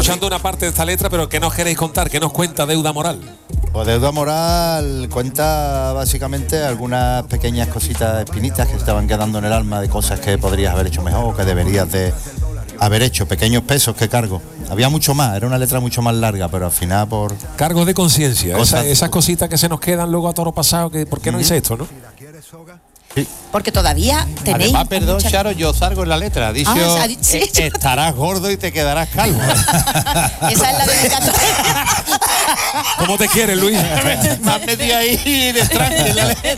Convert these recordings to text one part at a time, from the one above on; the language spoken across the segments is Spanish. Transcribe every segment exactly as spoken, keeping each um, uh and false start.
Escuchando una parte de esta letra, pero ¿qué nos queréis contar? ¿Qué nos cuenta Deuda Moral? Pues Deuda Moral cuenta básicamente algunas pequeñas cositas espinitas que estaban quedando en el alma de cosas que podrías haber hecho mejor o que deberías de haber hecho, pequeños pesos que cargo. Había mucho más, era una letra mucho más larga, pero al final por... Cargos de conciencia, Cosas- esa, esas cositas que se nos quedan luego a toro pasado, que ¿por qué no hice esto, no? Sí. Porque todavía tenéis... Además, perdón, mucha- Charo, yo salgo en la letra. Ha dicho, Ah, ha dicho- sí, eh, yo- estarás gordo y te quedarás calvo. Esa es la dedicatoria. ¿Cómo te quieres, Luis? Me has metido ahí detrás de la letra.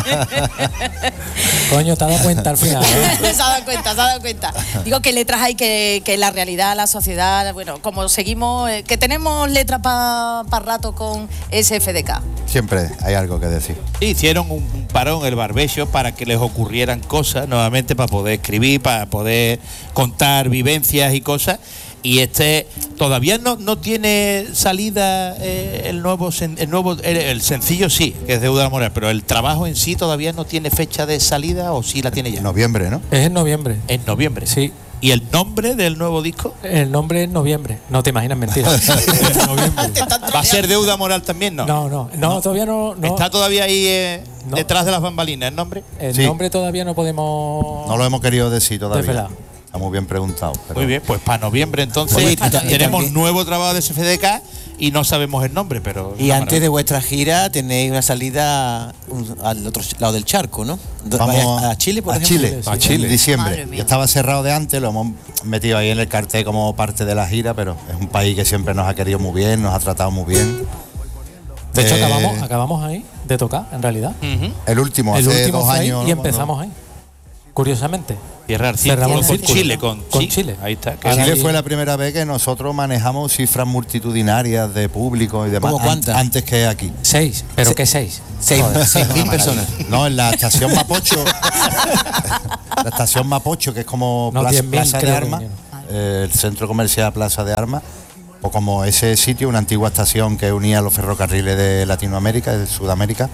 Coño, te has dado cuenta al final, ¿eh? se ha dado cuenta, se ha dado cuenta. Digo que letras hay que, que la realidad, la sociedad, bueno, como seguimos, eh, que tenemos letras para pa rato con S F D K. Siempre hay algo que decir. Hicieron un un parón el barbecho para que les ocurrieran cosas nuevamente, para poder escribir, para poder contar vivencias y cosas. Y este todavía no, no tiene salida eh, el nuevo sen- el nuevo el, el sencillo sí, que es Deuda Moral, pero el trabajo en sí todavía no tiene fecha de salida, o sí la tiene ya. En noviembre, ¿no? Es en noviembre. En noviembre. Sí. ¿Y el nombre del nuevo disco? El nombre es noviembre. No te imaginas, mentira. ¿Va a ser Deuda Moral también? No. No, no, no, todavía no. no. ¿Está todavía ahí eh, No. detrás de las bambalinas el nombre? El Sí. nombre todavía no podemos. No lo hemos querido decir todavía. Desvelar. Está muy bien preguntado. pero- Muy bien, pues para noviembre entonces Oye, y ta- ta- y tenemos también- nuevo trabajo de S F D K y no sabemos el nombre, pero... Y antes de vuestra gira tenéis una salida un- al otro lado del charco, ¿no? Do- Vamos vais a Chile, por a ejemplo. Chile, Sí, a Chile. en diciembre. Madre mía. Ya estaba cerrado de antes, lo hemos metido ahí en el cartel como parte de la gira, pero es un país que siempre nos ha querido muy bien, nos ha tratado muy bien. De hecho, Eh, acabamos, acabamos ahí de tocar, en realidad. Ujú. El último, El hace último dos fue ahí años. y ¿no? empezamos ahí. Curiosamente. Cerrar círculo Cerramos con el círculo. Chile, con, Con sí, Chile. Ahí está. que Ahora Chile ahí- fue la primera vez que nosotros manejamos cifras multitudinarias de público y demás. ¿Cómo cuántas? an- Antes que aquí. Seis. ¿Pero Se- qué seis? Seis, seis mil Una personas. maravilla. No, en la estación Mapocho. La estación Mapocho, que es como No, plaza, diez mil plaza de creo que Armas, vinieron. eh, el centro comercial Plaza de Armas, o como ese sitio, una antigua estación que unía los ferrocarriles de Latinoamérica, de Sudamérica.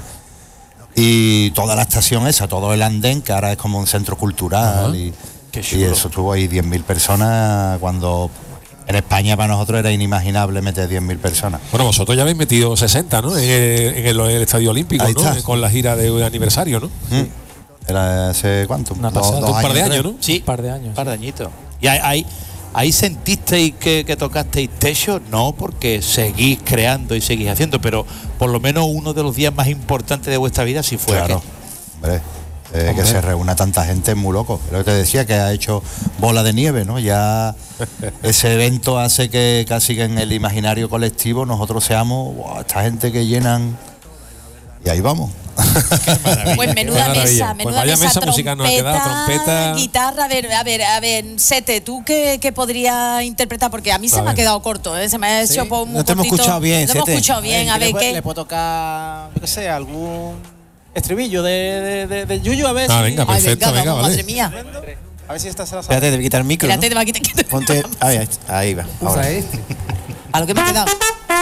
Y toda la estación esa, todo el andén, que ahora es como un centro cultural. Y, Qué y chulo. eso tuvo ahí diez mil personas cuando en España para nosotros era inimaginable meter diez mil personas. Bueno, vosotros ya habéis metido sesenta, ¿no? En el, en el- en el Estadio Olímpico, Ahí ¿no? está. Con la gira de aniversario, ¿no? ¿Mm? Era hace cuánto, Una Dos- pasada. dos Un par de tres. años, ¿no? Sí, Un par de años. Un par de añitos. ¿Y ahí, ahí, ahí sentisteis que, que tocasteis techo? No, porque seguís creando y seguís haciendo, pero por lo menos uno de los días más importantes de vuestra vida sí fue Claro, aquel. hombre, eh, que se reúna tanta gente es muy loco. Lo que te decía, que ha hecho bola de nieve, ¿no? Ya ese evento hace que casi que en el imaginario colectivo nosotros seamos, wow, esta gente que llenan. Y ahí vamos. Pues menuda Qué maravilla. mesa, Pues menuda vaya mesa, mesa musical nos ha quedado, trompeta. guitarra, a ver, a ver, a ver, Sete, ¿tú qué, qué podrías interpretar? Porque a mí se me ver. ha quedado corto, ¿eh? Se me ha hecho por muy No te hemos cortito. escuchado bien, No te hemos Sete. escuchado bien, a ver, le, puedo- ¿qué? le puedo tocar, yo qué sé, algún estribillo de, de, de, de Yuyu, a ver Ah, si... venga, Ay, perfecto, venga, venga, vamos, vale. madre mía. A ver si esta se la sabe. Espérate, te voy a quitar el micro. Espérate, ¿no? te va a quitar- que te- Ponte. Ahí, ahí, ahí va. Ahora. A lo que me he quedado.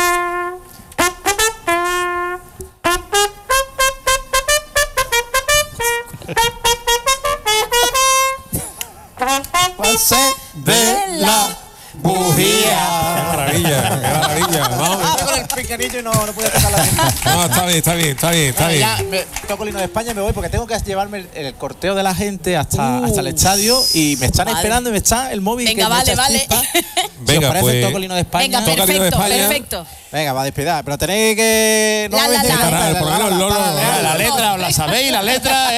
De la bujía. Qué maravilla, qué maravilla. Vamos. Ah, con el picanillo y no, no pude tocar la No, está bien, está bien, está bien, está Bueno, bien. ya me, toco el himno de España y me voy porque tengo que llevarme el, el corteo de la gente hasta, Uh. hasta el estadio y me están Vale. esperando y me está el móvil. Venga, que me vale, echa vale. chispa. Si Venga, os parece, pues- toco el himno de España. Venga, Toca el himno de perfecto, España. perfecto. Venga, va a despedir, pero tenéis que... La, me la, deis la. la- Por lo menos, no, no, no. La letra, ¿os la sabéis? La letra,